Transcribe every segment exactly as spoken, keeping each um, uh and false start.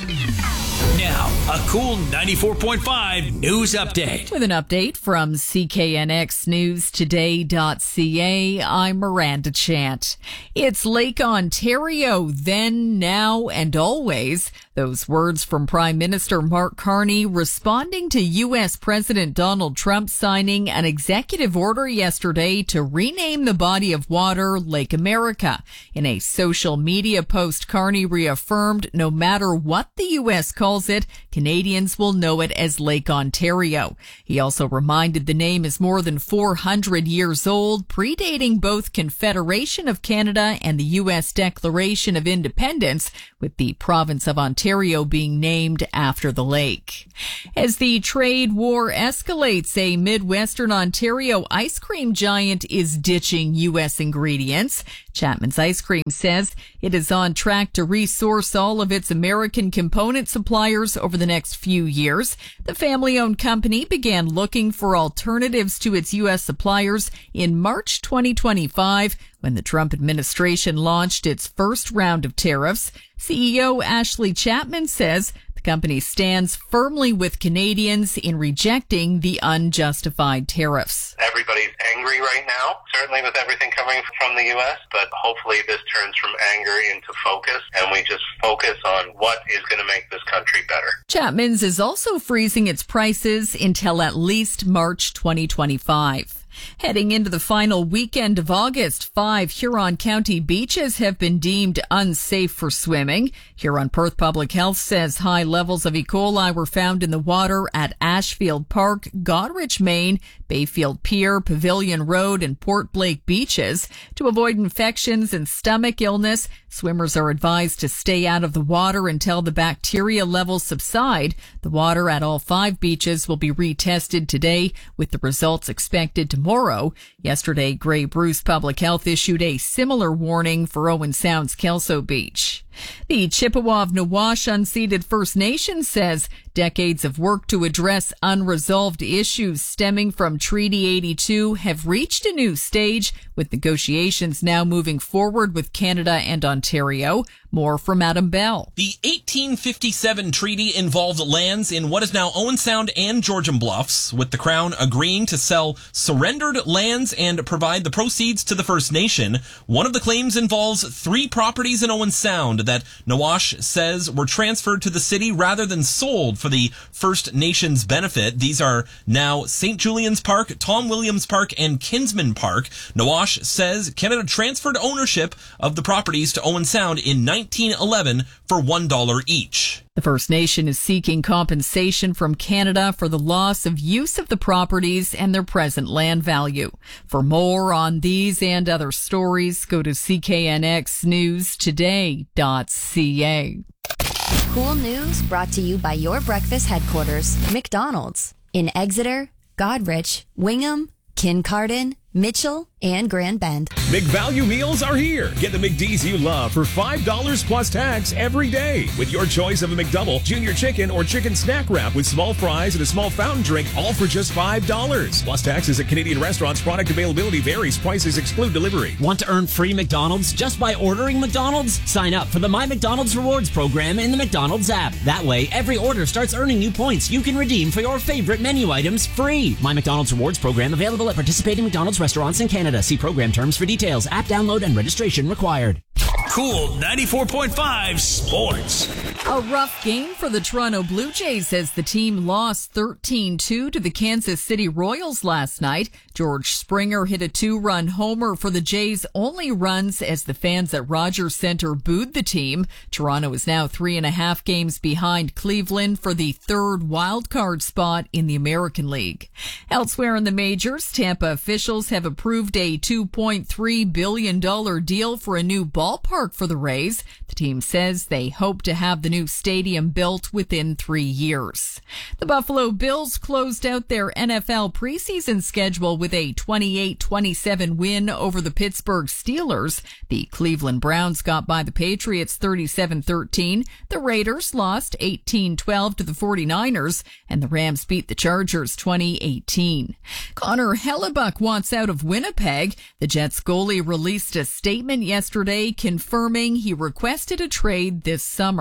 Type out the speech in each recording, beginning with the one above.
Now, a cool ninety-four point five news update. With an update from C K N X News Today dot C A, I'm Miranda Chant. It's Lake Ontario, then, now, and always. Those words from Prime Minister Mark Carney responding to U S President Donald Trump signing an executive order yesterday to rename the body of water Lake America. In a social media post, Carney reaffirmed no matter what the U S calls it, Canadians will know it as Lake Ontario. He also reminded the name is more than four hundred years old, predating both Confederation of Canada and the U S Declaration of Independence, with the province of Ontario being named after the lake. As the trade war escalates, a Midwestern Ontario ice cream giant is ditching U S ingredients. Chapman's Ice Cream says it is on track to resource all of its American component suppliers over the next few years. The family-owned company began looking for alternatives to its U S suppliers in March twenty twenty-five when the Trump administration launched its first round of tariffs. C E O Ashley Chapman says the company stands firmly with Canadians in rejecting the unjustified tariffs. Everybody's angry right now, certainly with everything coming from the U S, but hopefully this turns from anger into focus, and we just focus on what is going to make this country better. Chapman's is also freezing its prices until at least March twenty twenty-five. Heading into the final weekend of August, five Huron County beaches have been deemed unsafe for swimming. Huron-Perth Public Health says high levels of E. coli were found in the water at Ashfield Park, Godrich, Maine, Bayfield Pier, Pavilion Road, and Port Blake beaches. To avoid infections and stomach illness, swimmers are advised to stay out of the water until the bacteria levels subside. The water at all five beaches will be retested today, with the results expected tomorrow. Yesterday, Grey Bruce Public Health issued a similar warning for Owen Sound's Kelso Beach. The Chippewa of Nawash unceded First Nation says decades of work to address unresolved issues stemming from Treaty eighty-two have reached a new stage, with negotiations now moving forward with Canada and Ontario. More from Adam Bell. The eighteen fifty-seven treaty involved lands in what is now Owen Sound and Georgian Bluffs, with the Crown agreeing to sell surrendered lands and provide the proceeds to the First Nation. One of the claims involves three properties in Owen Sound that Nawash says were transferred to the city rather than sold for the First Nations benefit. These are now Saint Julian's Park, Tom Williams Park, and Kinsman Park. Nawash says Canada transferred ownership of the properties to Owen Sound in nineteen eleven for one dollar each. The First Nation is seeking compensation from Canada for the loss of use of the properties and their present land value. For more on these and other stories, go to C K N X News Today dot C A. Cool news brought to you by your breakfast headquarters, McDonald's, in Exeter, Godrich, Wingham, Kincardine, Mitchell, and Grand Bend. McValue meals are here. Get the McD's you love for five dollars plus tax every day with your choice of a McDouble, junior chicken, or chicken snack wrap with small fries and a small fountain drink, all for just five dollars. Plus taxes at Canadian restaurants. Product availability varies. Prices exclude delivery. Want to earn free McDonald's just by ordering McDonald's? Sign up for the My McDonald's Rewards program in the McDonald's app. That way, every order starts earning you points you can redeem for your favorite menu items free. My McDonald's Rewards program available at participating McDonald's restaurants in Canada. See program terms for details. App download and registration required. Cool ninety-four point five Sports. A rough game for the Toronto Blue Jays as the team lost thirteen two to the Kansas City Royals last night. George Springer hit a two-run homer for the Jays' only runs as the fans at Rogers Centre booed the team. Toronto is now three and a half games behind Cleveland for the third wild card spot in the American League. Elsewhere in the majors, Tampa officials have approved a two point three billion dollars deal for a new ballpark for the Rays. The team says they hope to have the new stadium built within three years. The Buffalo Bills closed out their N F L preseason schedule with a twenty-eight twenty-seven win over the Pittsburgh Steelers. The Cleveland Browns got by the Patriots thirty-seven thirteen. The Raiders lost eighteen twelve to the forty-niners, and the Rams beat the Chargers twenty eighteen. Connor Hellebuck wants out of Winnipeg. The Jets goalie released a statement yesterday confirming he requested a trade this summer.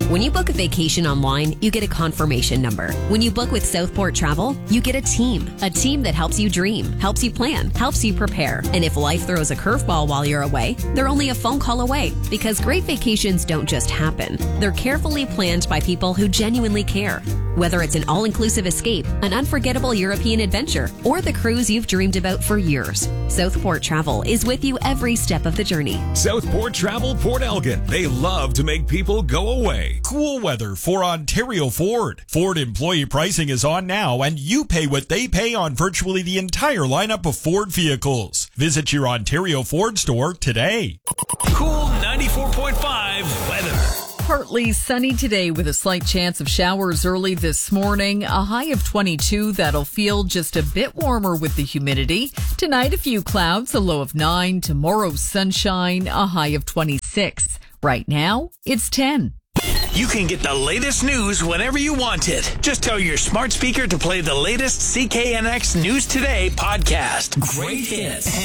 When you book a vacation online, you get a confirmation number. When you book with Southport Travel, you get a team. A team that helps you dream, helps you plan, helps you prepare. And if life throws a curveball while you're away, they're only a phone call away. Because great vacations don't just happen. They're carefully planned by people who genuinely care. Whether it's an all-inclusive escape, an unforgettable European adventure, or the cruise you've dreamed about for years, Southport Travel is with you every step of the journey. Southport Travel Port Elgin. They love to make people go away. Cool weather for Ontario Ford. Ford employee pricing is on now, and you pay what they pay on virtually the entire lineup of Ford vehicles. Visit your Ontario Ford store today. Cool ninety-four point five weather. Partly sunny today with a slight chance of showers early this morning. A high of twenty-two. That'll feel just a bit warmer with the humidity. Tonight, a few clouds, a low of nine. Tomorrow, sunshine, a high of twenty-six. Right now, it's ten. You can get the latest news whenever you want it. Just tell your smart speaker to play the latest C K N X News Today podcast. Great hits.